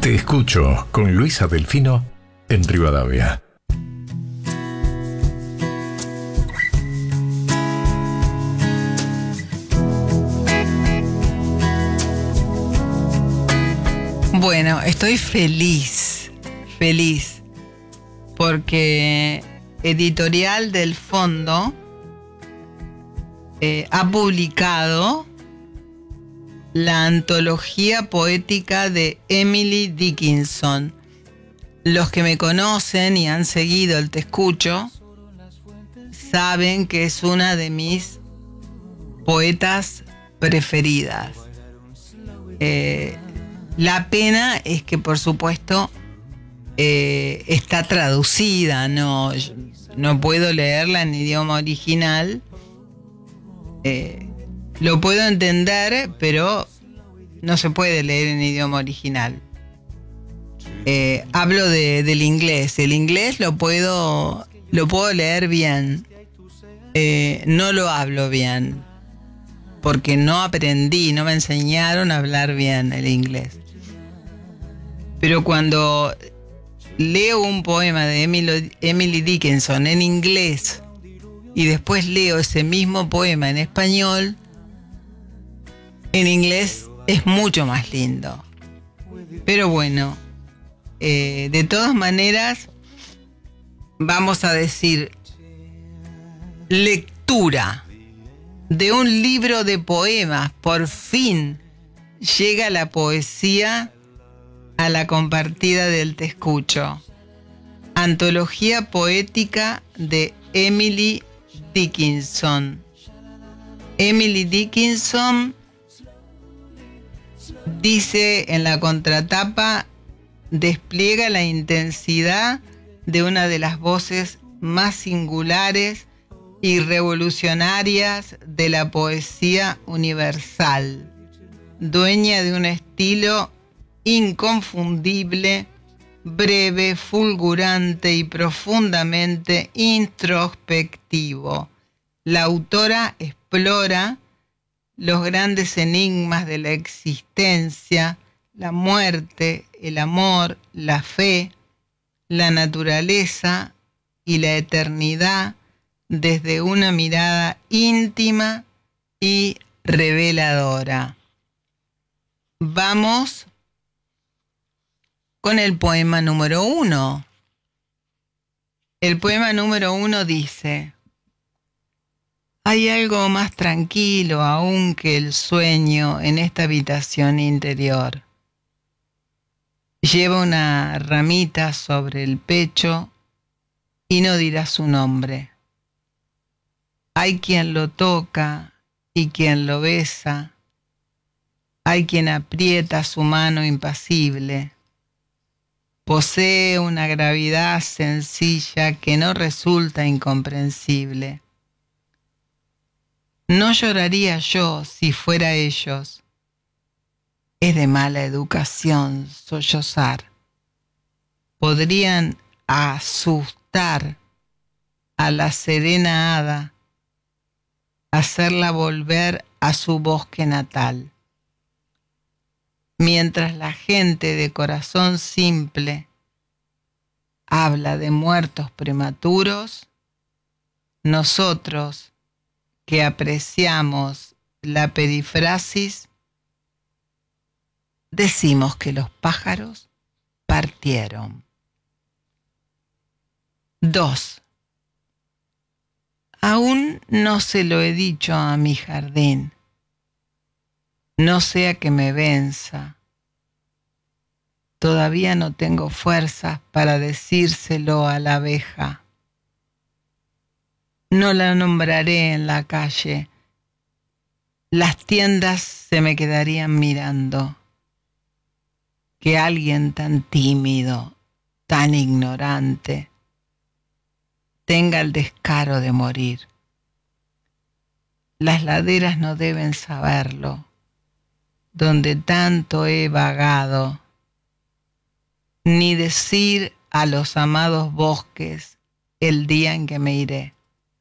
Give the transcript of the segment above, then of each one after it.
Te escucho con Luisa Delfino en Rivadavia. Bueno, estoy feliz, porque Editorial del Fondo ha publicado la antología poética de Emily Dickinson. Los que me conocen y han seguido el Te Escucho saben que es una de mis poetas preferidas. La pena es que, por supuesto, está traducida, no puedo leerla en idioma original. Lo puedo entender, pero no se puede leer en idioma original. Hablo del inglés. El inglés lo puedo leer bien. No lo hablo bien, porque no me enseñaron a hablar bien el inglés. Pero cuando leo un poema de Emily Dickinson en inglés y después leo ese mismo poema en español, en inglés es mucho más lindo. Pero bueno, de todas maneras, vamos a decir lectura de un libro de poemas. Por fin llega la poesía a la compartida del Te Escucho. Antología poética de Emily Dickinson. Emily Dickinson dice en la contratapa: despliega la intensidad de una de las voces más singulares y revolucionarias de la poesía universal, dueña de un estilo inconfundible, breve, fulgurante y profundamente introspectivo. La autora explora los grandes enigmas de la existencia, la muerte, el amor, la fe, la naturaleza y la eternidad desde una mirada íntima y reveladora. Vamos con el poema número 1. El poema número 1 dice: hay algo más tranquilo aún que el sueño en esta habitación interior. Lleva una ramita sobre el pecho y no dirá su nombre. Hay quien lo toca y quien lo besa. Hay quien aprieta su mano impasible. Posee una gravedad sencilla que no resulta incomprensible. No lloraría yo si fuera ellos. Es de mala educación sollozar. Podrían asustar a la serena hada, hacerla volver a su bosque natal. Mientras la gente de corazón simple habla de muertos prematuros, nosotros que apreciamos la perifrasis, decimos que los pájaros partieron. 2. Aún no se lo he dicho a mi jardín. No sea que me venza. Todavía no tengo fuerzas para decírselo a la abeja. No la nombraré en la calle. Las tiendas se me quedarían mirando. Que alguien tan tímido, tan ignorante, tenga el descaro de morir. Las laderas no deben saberlo, donde tanto he vagado, ni decir a los amados bosques el día en que me iré.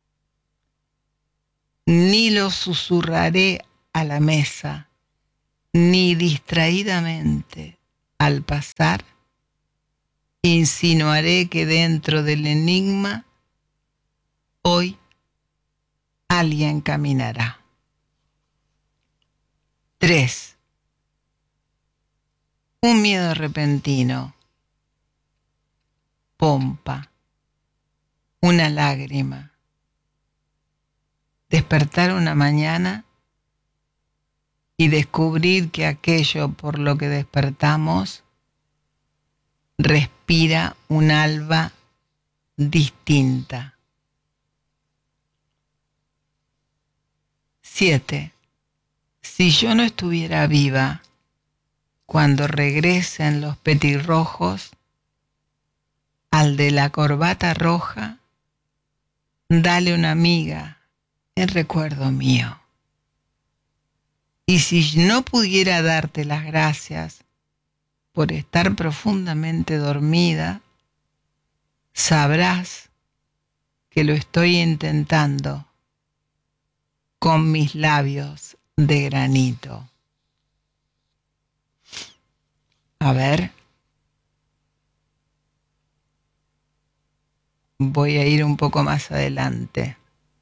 Ni lo susurraré a la mesa, ni distraídamente al pasar, insinuaré que dentro del enigma hoy alguien caminará. 3. Un miedo repentino, pompa, una lágrima, despertar una mañana y descubrir que aquello por lo que despertamos respira un alba distinta. 7. Si yo no estuviera viva, cuando regresen los petirrojos, al de la corbata roja, dale una amiga en recuerdo mío. Y si no pudiera darte las gracias por estar profundamente dormida, sabrás que lo estoy intentando con mis labios de granito. A ver. Voy a ir un poco más adelante.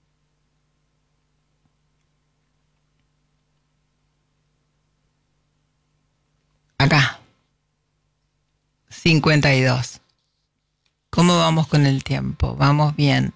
Acá. 52. ¿Cómo vamos con el tiempo? Vamos bien.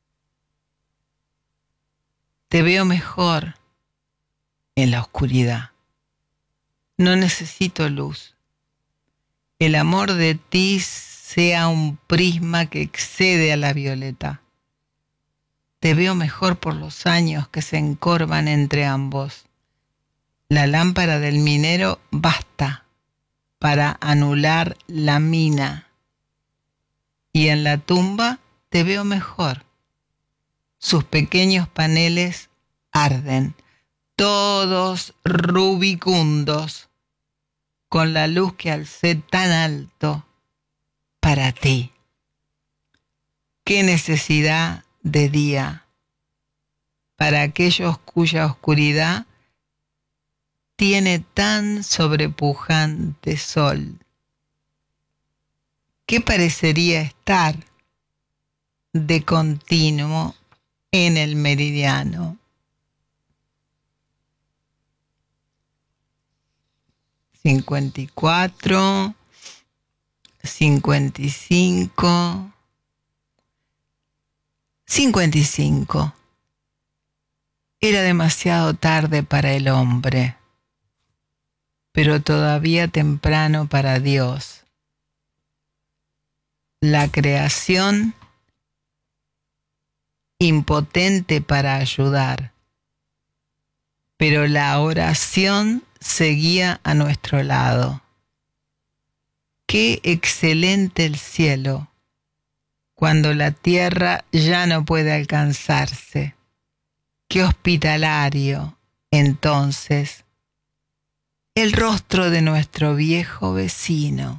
Te veo mejor en la oscuridad. No necesito luz. El amor de ti sea un prisma que excede a la violeta. Te veo mejor por los años que se encorvan entre ambos. La lámpara del minero basta para anular la mina. Y en la tumba te veo mejor. Sus pequeños paneles arden, todos rubicundos, con la luz que alcé tan alto para ti. ¿Qué necesidad de día para aquellos cuya oscuridad tiene tan sobrepujante sol? ¿Qué parecería estar de continuo en el meridiano? 54, 55, 55. Era demasiado tarde para el hombre, pero todavía temprano para Dios. La creación impotente para ayudar, pero la oración seguía a nuestro lado. Qué excelente el cielo, cuando la tierra ya no puede alcanzarse. Qué hospitalario, entonces, el rostro de nuestro viejo vecino.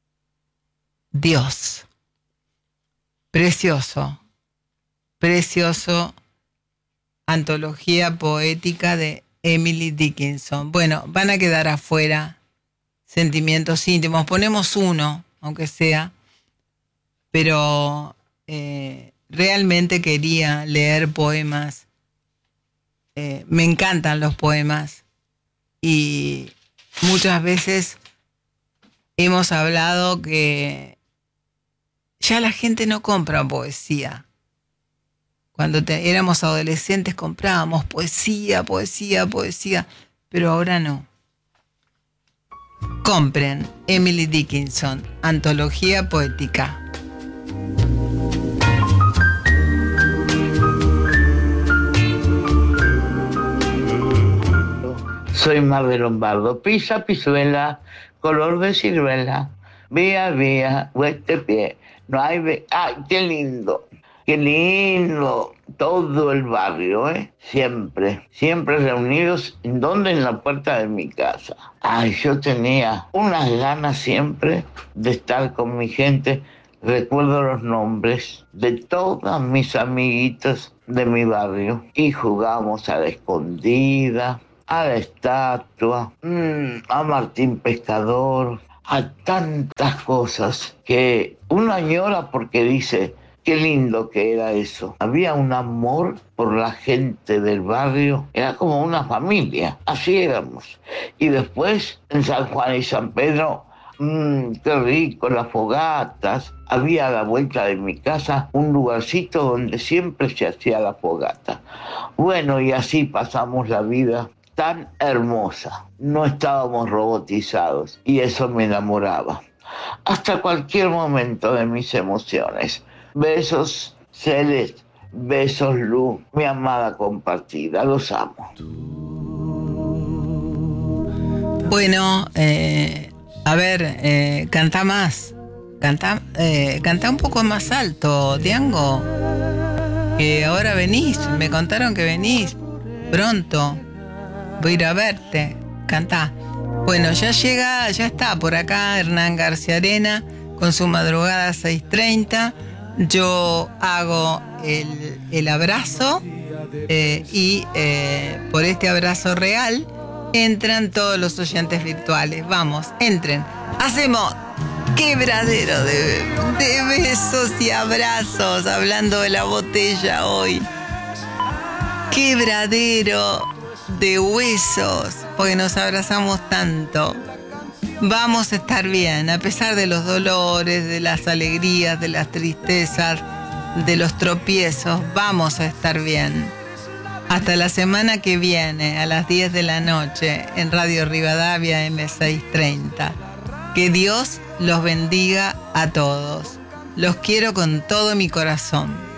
Dios. Precioso, precioso, antología poética de Emily Dickinson. Bueno, van a quedar afuera Sentimientos íntimos. Ponemos uno, aunque sea, pero realmente quería leer poemas. Me encantan los poemas y muchas veces hemos hablado que ya la gente no compra poesía. Cuando éramos adolescentes comprábamos poesía, pero ahora no. Compren Emily Dickinson, antología poética. Soy Mar de Lombardo, pisa, pisuela, color de ciruela, vía, vía, este pie, no hay... ¡Ay, qué lindo! Todo el barrio, siempre reunidos, ¿en dónde? En la puerta de mi casa. Ay, yo tenía unas ganas siempre de estar con mi gente. Recuerdo los nombres de todas mis amiguitas de mi barrio y jugábamos a la escondida, a la estatua, a Martín Pescador, a tantas cosas que uno añora porque dice, qué lindo que era eso. Había un amor por la gente del barrio, era como una familia, así éramos. Y después en San Juan y San Pedro, qué rico, las fogatas. Había a la vuelta de mi casa un lugarcito donde siempre se hacía la fogata. Bueno, y así pasamos la vida tan hermosa. No estábamos robotizados y eso me enamoraba. Hasta cualquier momento de mis emociones. Besos, Celeste, besos, Lu, mi amada compartida, los amo. Bueno, a ver, canta más. Canta un poco más alto, Diango. Que ahora venís, me contaron que venís pronto. Voy a ir a verte. Cantá. Bueno, ya está por acá Hernán García Arena con su madrugada 6:30. Yo hago el abrazo y por este abrazo real entran todos los oyentes virtuales. Vamos, entren. Hacemos quebradero de besos y abrazos, hablando de la botella hoy. Quebradero de huesos, porque nos abrazamos tanto. Vamos a estar bien, a pesar de los dolores, de las alegrías, de las tristezas, de los tropiezos. Vamos a estar bien. Hasta la semana que viene, a las 10 de la noche, en Radio Rivadavia M630. Que Dios los bendiga a todos. Los quiero con todo mi corazón.